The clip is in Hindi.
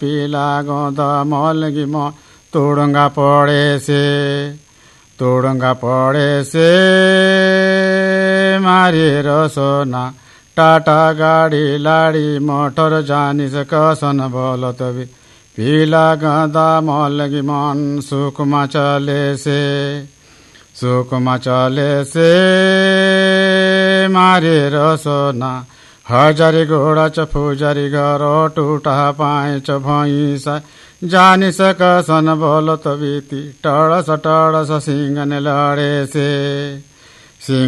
पिला गोद मलगी म तोडंगा पड़े से मारेर सोना टाटा गाडी लाडी मोटर जानिस कसन बोलत भी पिला गदा मलगी मन सुखमा चले से मारेर सोना हजारी घोडा च फुजारी घर टुटा पाएछ भैंसा जानिस कसन बोलत बीती टडस सिंगन लडे से।